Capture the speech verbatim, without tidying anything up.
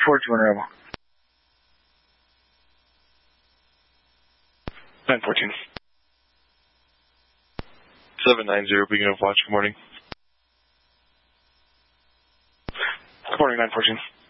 four two one Rebel. nine fourteen. seven nine zero, beginning of watch, good morning. Good morning, nine fourteen.